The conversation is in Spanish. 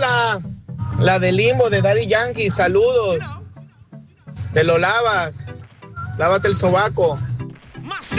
Hola, la de Limbo de Daddy Yankee, saludos. Te lo lavas, lávate el sobaco.